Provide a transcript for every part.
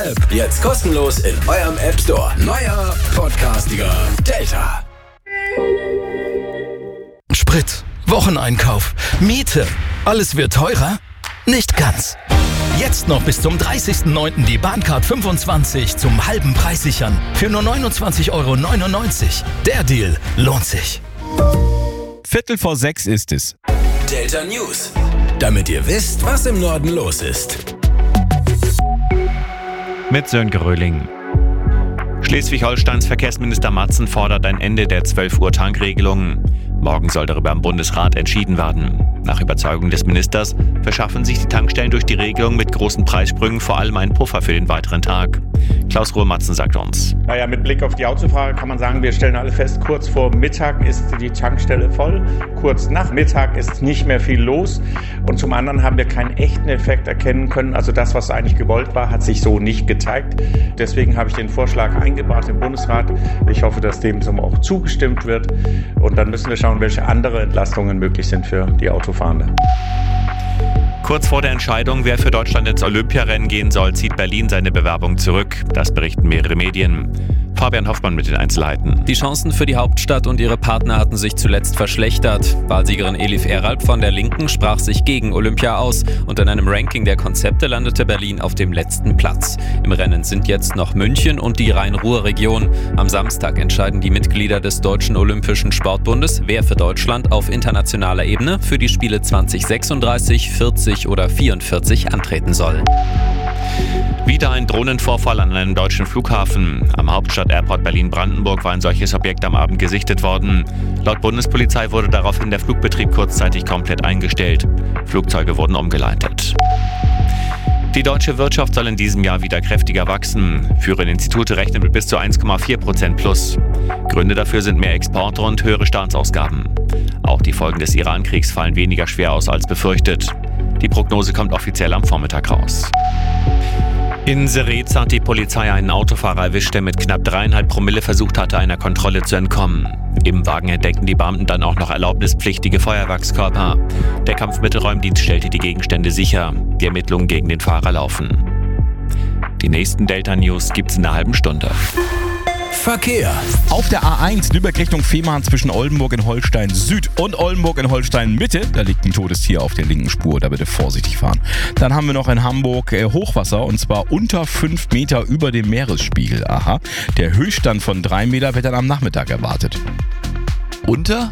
App jetzt kostenlos in eurem App Store. Neuer Podcastiger Delta. Sprit, Wocheneinkauf, Miete, alles wird teurer? Nicht ganz. Jetzt noch bis zum 30.09. die Bahncard 25 zum halben Preis sichern. Für nur 29,99 €. Der Deal lohnt sich. 5:45 ist es. Delta News. Damit ihr wisst, was im Norden los ist. Mit Sönke Röhling. Schleswig-Holsteins Verkehrsminister Matzen fordert ein Ende der 12 Uhr Tankregelung. Morgen soll darüber im Bundesrat entschieden werden. Nach Überzeugung des Ministers verschaffen sich die Tankstellen durch die Regelung mit großen Preissprüngen vor allem einen Puffer für den weiteren Tag. Klaus Ruhe-Matzen sagt uns. Mit Blick auf die Autofahrer kann man sagen, wir stellen alle fest, kurz vor Mittag ist die Tankstelle voll, kurz nach Mittag ist nicht mehr viel los und zum anderen haben wir keinen echten Effekt erkennen können. Also das, was eigentlich gewollt war, hat sich so nicht gezeigt. Deswegen habe ich den Vorschlag eingebracht im Bundesrat. Ich hoffe, dass dem so auch zugestimmt wird und dann müssen wir schauen, welche andere Entlastungen möglich sind für die Autofahrenden. Kurz vor der Entscheidung, wer für Deutschland ins Olympiarennen gehen soll, zieht Berlin seine Bewerbung zurück. Das berichten mehrere Medien. Fabian Hoffmann mit den Einzelheiten. Die Chancen für die Hauptstadt und ihre Partner hatten sich zuletzt verschlechtert. Wahlsiegerin Elif Eralp von der Linken sprach sich gegen Olympia aus und in einem Ranking der Konzepte landete Berlin auf dem letzten Platz. Im Rennen sind jetzt noch München und die Rhein-Ruhr-Region. Am Samstag entscheiden die Mitglieder des Deutschen Olympischen Sportbundes, wer für Deutschland auf internationaler Ebene für die Spiele 2036, 40 oder 44 antreten soll. Wieder ein Drohnenvorfall an einem deutschen Flughafen. Am Hauptstadt-Airport Berlin-Brandenburg war ein solches Objekt am Abend gesichtet worden. Laut Bundespolizei wurde daraufhin der Flugbetrieb kurzzeitig komplett eingestellt. Flugzeuge wurden umgeleitet. Die deutsche Wirtschaft soll in diesem Jahr wieder kräftiger wachsen. Führende Institute rechnen mit bis zu 1,4% plus. Gründe dafür sind mehr Exporte und höhere Staatsausgaben. Auch die Folgen des Iran-Kriegs fallen weniger schwer aus als befürchtet. Die Prognose kommt offiziell am Vormittag raus. In Seretz hat die Polizei einen Autofahrer erwischt, der mit knapp 3,5 Promille versucht hatte, einer Kontrolle zu entkommen. Im Wagen entdeckten die Beamten dann auch noch erlaubnispflichtige Feuerwerkskörper. Der Kampfmittelräumdienst stellte die Gegenstände sicher. Die Ermittlungen gegen den Fahrer laufen. Die nächsten Delta-News gibt's in einer halben Stunde. Verkehr. Auf der A1 Lübeck Richtung Fehmarn zwischen Oldenburg in Holstein Süd und Oldenburg in Holstein Mitte. Da liegt ein totes Tier auf der linken Spur, da bitte vorsichtig fahren. Dann haben wir noch in Hamburg Hochwasser und zwar unter 5 Meter über dem Meeresspiegel. Aha. Der Höchststand von 3 Meter wird dann am Nachmittag erwartet. Unter?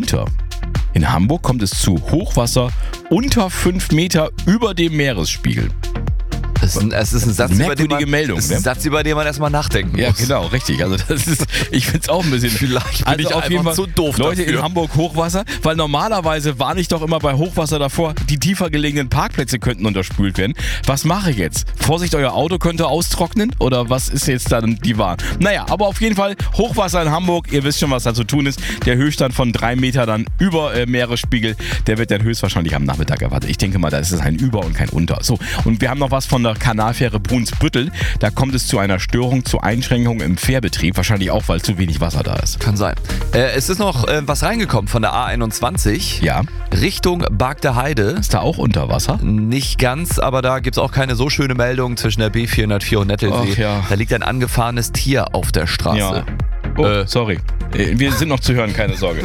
In Hamburg kommt es zu Hochwasser unter 5 Meter über dem Meeresspiegel. Es ist ein Satz, Meldung, ein Satz, über den man erstmal nachdenken muss. Ja, genau, richtig. Also das ist, ich finde es auch ein bisschen. Vielleicht bin ich auf jeden Fall zu doof Leute dafür. in Hamburg Hochwasser, weil normalerweise warne ich doch immer bei Hochwasser davor, die tiefer gelegenen Parkplätze könnten unterspült werden. Was mache ich jetzt? Vorsicht, euer Auto könnte austrocknen? Oder was ist jetzt dann die Wahl? Naja, aber auf jeden Fall Hochwasser in Hamburg. Ihr wisst schon, was da zu tun ist. Der Höchststand von 3 Meter dann über Meeresspiegel, der wird dann höchstwahrscheinlich am Nachmittag erwartet. Ich denke mal, da ist es ein Über und kein Unter. So, und wir haben noch was von der Kanalfähre Brunsbüttel. Da kommt es zu einer Störung, zu Einschränkungen im Fährbetrieb. Wahrscheinlich auch, weil zu wenig Wasser da ist. Kann sein. Es ist noch was reingekommen von der A21. Ja. Richtung Bagder Heide. Ist da auch unter Wasser? Nicht ganz, aber da gibt es auch keine so schöne Meldung zwischen der B404 und Nettelsee. Ach, ja. Da liegt ein angefahrenes Tier auf der Straße. Ja. Oh, sorry. Wir sind noch zu hören, keine Sorge.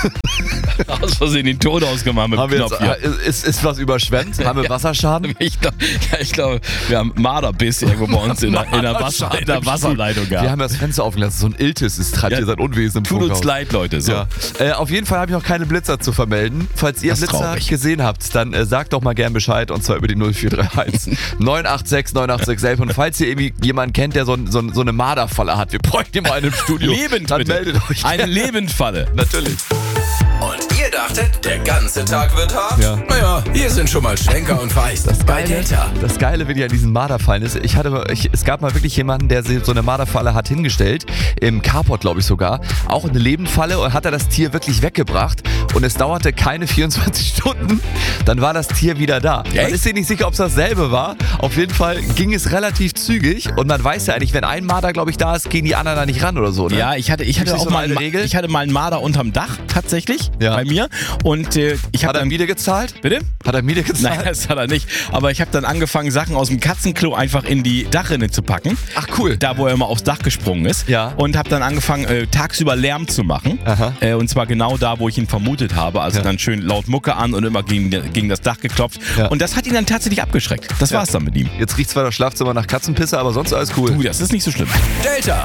Aus Versehen den Ton ausgemacht mit dem Knopf hier. Ist was überschwemmt? Haben wir Wasserschaden? Ich glaube, wir haben Marderbiss irgendwo bei uns in der Wasserleitung gehabt. Wir haben das Fenster aufgelassen. So ein Iltis treibt hier sein Unwesen im Tut Funkhaus. uns leid, Leute. So. Ja. Auf jeden Fall habe ich noch keine Blitzer zu vermelden. Falls ihr Blitzer gesehen habt, dann sagt doch mal gern Bescheid und zwar über die 0431 986 986 11. Und falls ihr irgendwie jemanden kennt, der so eine Marderfalle hat, wir bräuchten ihn mal in einem Studio. Lebend, dann bitte. meldet euch. Eine Lebendfalle. Natürlich. Und ihr dachtet, der ganze Tag wird hart? Ja. Naja, hier sind schon mal Schwenker und Feist bei Delta. Das Geile, wenn ich an diesen Marderfallen ist, es gab mal wirklich jemanden, der so eine Marderfalle hat hingestellt, im Carport glaube ich sogar, auch eine Lebendfalle und hat er das Tier wirklich weggebracht und es dauerte keine 24 Stunden, dann war das Tier wieder da. Man ist sich nicht sicher, ob es dasselbe war. Auf jeden Fall ging es relativ zügig und man weiß ja eigentlich, wenn ein Marder, glaube ich, da ist, gehen die anderen da nicht ran oder so. Ne? Ja, ich hatte auch mal einen Marder unterm Dach tatsächlich bei mir. mir. Und ich habe Hat er dann Miete gezahlt? Bitte? Hat er Miete gezahlt? Nein, das hat er nicht. Aber ich habe dann angefangen, Sachen aus dem Katzenklo einfach in die Dachrinne zu packen. Ach cool. Da, wo er immer aufs Dach gesprungen ist. Ja. Und habe dann angefangen, tagsüber Lärm zu machen. Aha. Und zwar genau da, wo ich ihn vermutet habe. Also dann schön laut Mucke an und immer gegen das Dach geklopft. Ja. Und das hat ihn dann tatsächlich abgeschreckt. Das war's dann mit ihm. Jetzt riecht zwar das Schlafzimmer nach Katzenpisse, aber sonst alles cool. Du, das ist nicht so schlimm. Delta